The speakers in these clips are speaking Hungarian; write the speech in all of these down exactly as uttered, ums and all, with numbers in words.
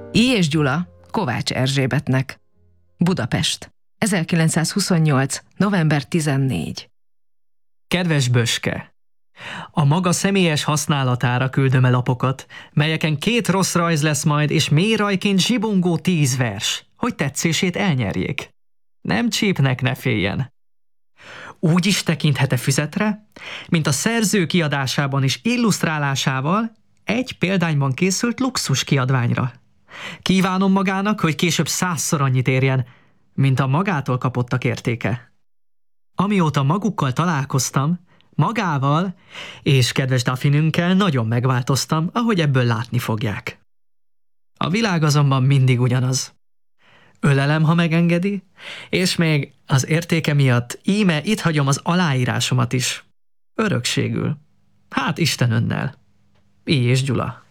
I. és Gyula Kovács Erzsébetnek. Budapest, ezerkilencszázhuszonnyolc. november tizennégy. Kedves Böske! A maga személyes használatára küldöm el lapokat, melyeken két rossz rajz lesz majd, és mélyrajként zsibongó tíz vers, hogy tetszését elnyerjék. Nem csípnek, ne féljen. Úgy is tekinthet-e füzetre, mint a szerző kiadásában és illusztrálásával egy példányban készült luxus kiadványra. Kívánom magának, hogy később százszor annyit érjen, mint a magától kapottak értéke. Amióta magukkal találkoztam, magával és kedves Duffinünkkel nagyon megváltoztam, ahogy ebből látni fogják. A világ azonban mindig ugyanaz. Ölelem, ha megengedi, és még az értéke miatt íme itt hagyom az aláírásomat is. Örökségül. Hát Isten önnel. I. és Gyula.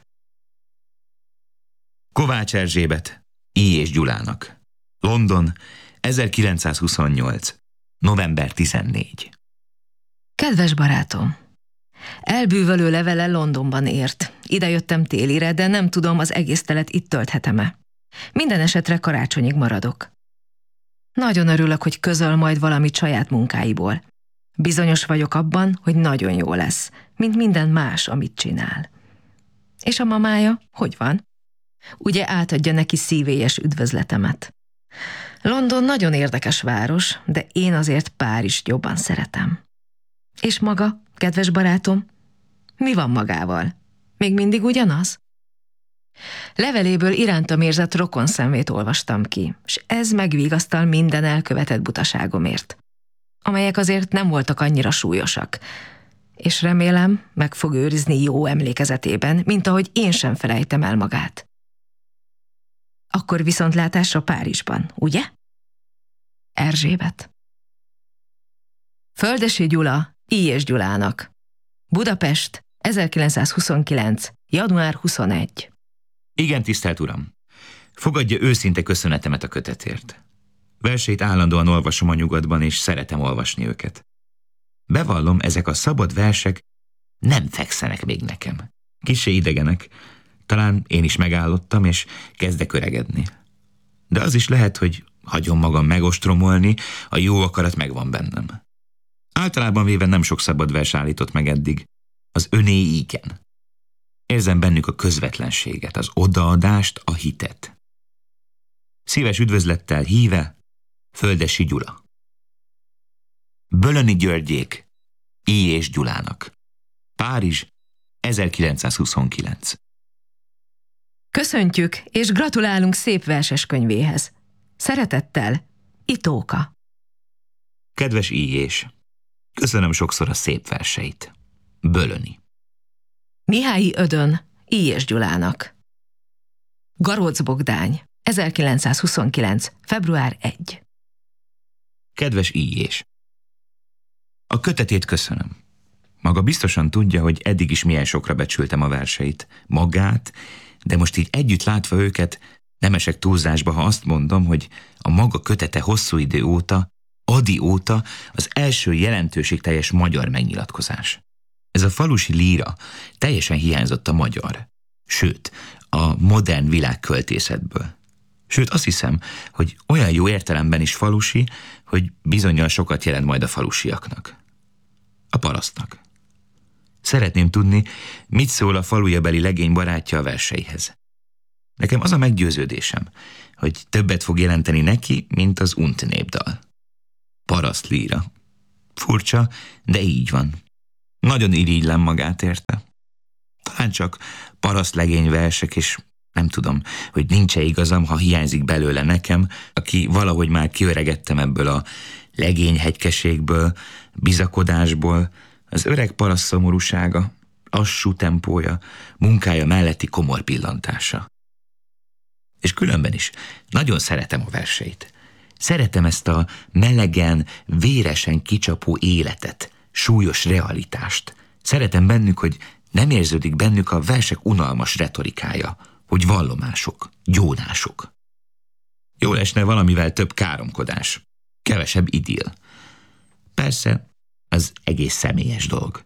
Kovács Erzsébet, I. és Gyulának. London, ezerkilencszázhuszonnyolc. november tizennégy. Kedves barátom! Elbűvölő levele Londonban ért. Ide jöttem télire, de nem tudom, az egész telet itt tölthetem-e. Minden esetre karácsonyig maradok. Nagyon örülök, hogy közöl majd valamit saját munkáiból. Bizonyos vagyok abban, hogy nagyon jó lesz, mint minden más, amit csinál. És a mamája, hogy van? Ugye átadja neki szívélyes üdvözletemet. London nagyon érdekes város, de én azért Párizst jobban szeretem. És maga, kedves barátom, mi van magával? Még mindig ugyanaz? Leveléből irántam érzett rokonszenvét olvastam ki, és ez megvigasztal minden elkövetett butaságomért, amelyek azért nem voltak annyira súlyosak, és remélem, meg fog őrizni jó emlékezetében, mint ahogy én sem felejtem el magát. Akkor viszontlátásra Párizsban, ugye? Erzsébet. Földessy Gyula, I. és Gyulának. Budapest, ezerkilencszázhuszonkilenc. január huszonegy. Igen, tisztelt uram! Fogadja őszinte köszönetemet a kötetért. Verseit állandóan olvasom a nyugatban, és szeretem olvasni őket. Bevallom, ezek a szabad versek nem fekszenek még nekem. Kissé idegenek, talán én is megállottam, és kezdek öregedni. De az is lehet, hogy hagyom magam megostromolni, a jó akarat megvan bennem. Általában véve nem sok szabad vers állított meg eddig. Az öné igen. Érzem bennük a közvetlenséget, az odaadást, a hitet. Szíves üdvözlettel híve, Földessy Gyula. Bölöni Györgyék, I. és Gyulának. Párizs, ezerkilencszázhuszonkilenc. Köszöntjük, és gratulálunk szép verses könyvéhez. Szeretettel, Itóka. Kedves I. és, köszönöm sokszor a szép verseit. Bölöni. Mihályi Ödön, I. és Gyulának. Garóc Bogdány, ezerkilencszázhuszonkilenc. február elseje. Kedves I. és, a kötetét köszönöm. Maga biztosan tudja, hogy eddig is milyen sokra becsültem a verseit, magát, de most így együtt látva őket, nem esek túlzásba, ha azt mondom, hogy a maga kötete hosszú idő óta, Ady óta az első jelentőségteljes magyar megnyilatkozás. Ez a falusi líra teljesen hiányzott a magyar, sőt, a modern világköltészetből. Sőt, azt hiszem, hogy olyan jó értelemben is falusi, hogy bizonnyal sokat jelent majd a falusiaknak. A parasztnak. Szeretném tudni, mit szól a falujabeli legény barátja a verseihez. Nekem az a meggyőződésem, hogy többet fog jelenteni neki, mint az unt népdal. Paraszt líra. Furcsa, de így van. Nagyon irigylem magát érte. Talán csak paraszt legény versek, és nem tudom, hogy nincs-e igazam, ha hiányzik belőle nekem, aki valahogy már kiöregettem ebből a legényhegykeségből, bizakodásból, az öreg paraszt szomorúsága, lassú tempója, munkája melletti komor pillantása. És különben is nagyon szeretem a verseit. Szeretem ezt a melegen, véresen kicsapó életet, súlyos realitást. Szeretem bennük, hogy nem érződik bennük a versek unalmas retorikája, hogy vallomások, gyónások. Jól esne valamivel több káromkodás, kevesebb idill. Persze, az egész személyes dolog.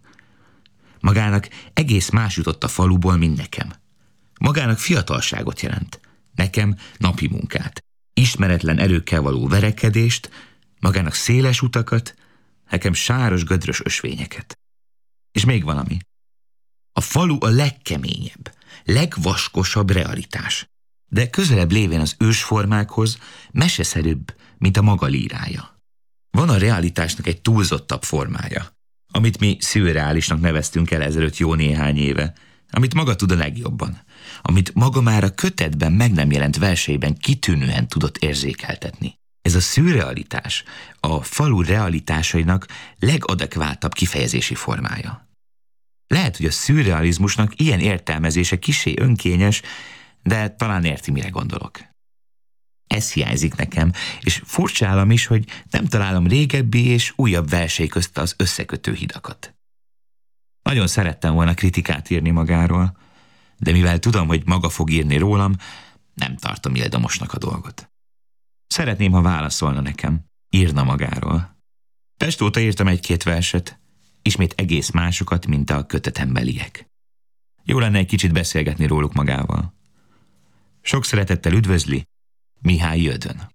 Magának egész más jutott a faluból, mint nekem. Magának fiatalságot jelent. Nekem napi munkát, ismeretlen erőkkel való verekedést, magának széles utakat, nekem sáros, gödrös ösvényeket. És még valami. A falu a legkeményebb, legvaskosabb realitás, de közelebb lévén az ősformákhoz meseszerűbb, mint a maga lírája. Van a realitásnak egy túlzottabb formája, amit mi szürreálisnak neveztünk el ezelőtt jó néhány éve, amit maga tud a legjobban, amit maga már a kötetben meg nem jelent verseiben kitűnően tudott érzékeltetni. Ez a szürrealitás a falu realitásainak legadekváltabb kifejezési formája. Lehet, hogy a szürrealizmusnak ilyen értelmezése kissé önkényes, de talán érti, mire gondolok. Ez hiányzik nekem, és furcsálom is, hogy nem találom régebbi és újabb versei közt az összekötő hidakat. Nagyon szerettem volna kritikát írni magáról, de mivel tudom, hogy maga fog írni rólam, nem tartom ildomosnak a dolgot. Szeretném, ha válaszolna nekem, írna magáról. Pest óta írtam egy-két verset, ismét egész másokat, mint a kötetembeliek. Jó lenne egy kicsit beszélgetni róluk magával. Sok szeretettel üdvözli, Mihályi Ödön.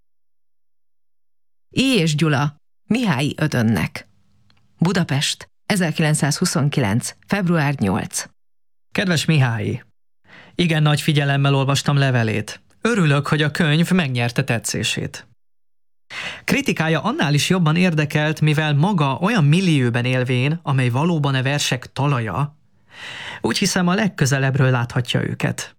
I. és Gyula, Mihályi Ödönnek. Budapest, ezerkilencszázhuszonkilenc. február nyolcadika. Kedves Mihályi, igen nagy figyelemmel olvastam levelét. Örülök, hogy a könyv megnyerte tetszését. Kritikája annál is jobban érdekelt, mivel maga olyan millióben élvén, amely valóban a versek talaja, úgy hiszem a legközelebbről láthatja őket.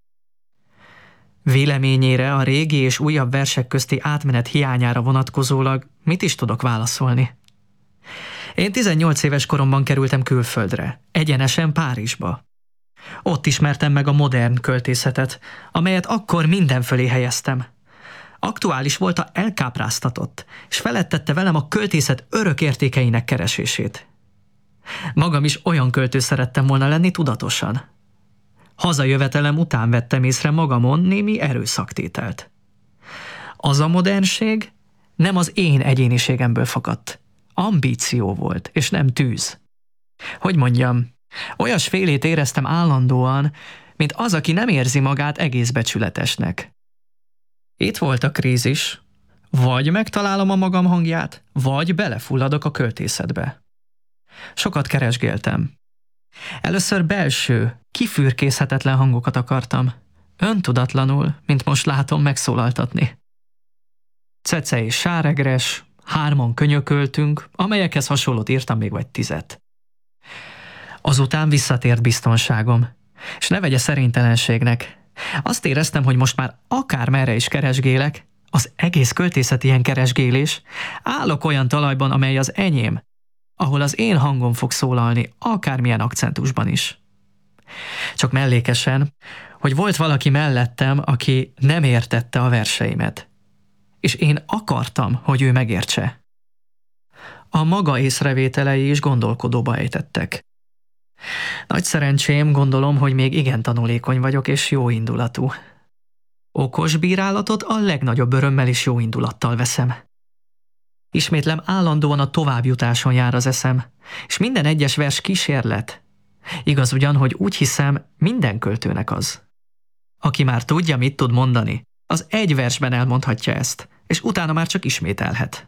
Véleményére a régi és újabb versek közti átmenet hiányára vonatkozólag mit is tudok válaszolni? Én tizennyolc éves koromban kerültem külföldre, egyenesen Párizsba. Ott ismertem meg a modern költészetet, amelyet akkor mindenfölé helyeztem. Aktuális volt, a elkápráztatott, és felettette velem a költészet örök értékeinek keresését. Magam is olyan költő szerettem volna lenni tudatosan. Hazajövetelem után vettem észre magamon némi erőszaktételt. Az a modernség nem az én egyéniségemből fakadt. Ambíció volt, és nem tűz. Hogy mondjam, olyasfélét éreztem állandóan, mint az, aki nem érzi magát egész becsületesnek. Itt volt a krízis, vagy megtalálom a magam hangját, vagy belefulladok a költészetbe. Sokat keresgéltem. Először belső, kifürkészhetetlen hangokat akartam, öntudatlanul, mint most látom, megszólaltatni. Cece és Sáregres, hárman könyököltünk, amelyekhez hasonlót írtam még vagy tizet. Azután visszatért biztonságom, és ne vegye szerénytelenségnek. Azt éreztem, hogy most már akármerre is keresgélek, az egész költészet ilyen keresgélés, állok olyan talajban, amely az enyém, ahol az én hangom fog szólalni, akármilyen akcentusban is. Csak mellékesen, hogy volt valaki mellettem, aki nem értette a verseimet. És én akartam, hogy ő megértse. A maga észrevételei is gondolkodóba ejtettek. Nagy szerencsém, gondolom, hogy még igen tanulékony vagyok és jó indulatú. Okos bírálatot a legnagyobb örömmel és jó indulattal veszem. Ismétlem, állandóan a továbbjutáson jár az eszem, és minden egyes vers kísérlet. Igaz ugyan, hogy úgy hiszem, minden költőnek az. Aki már tudja, mit tud mondani, az egy versben elmondhatja ezt, és utána már csak ismételhet.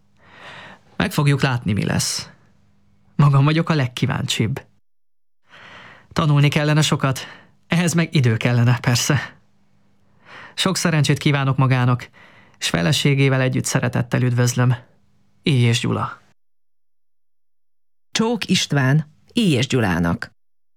Meg fogjuk látni, mi lesz. Magam vagyok a legkíváncsibb. Tanulni kellene sokat, ehhez meg idő kellene, persze. Sok szerencsét kívánok magának, és feleségével együtt szeretettel üdvözlöm. I. és Gyula. Csók István, I. és Gyulának.